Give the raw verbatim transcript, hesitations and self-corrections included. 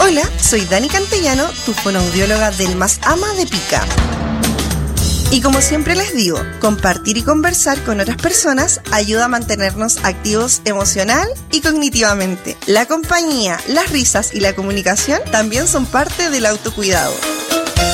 Hola, soy Dani Cantellano, tu fonoaudióloga del Más Ama de Pica. Y como siempre les digo, compartir y conversar con otras personas ayuda a mantenernos activos emocional y cognitivamente. La compañía, las risas y la comunicación también son parte del autocuidado.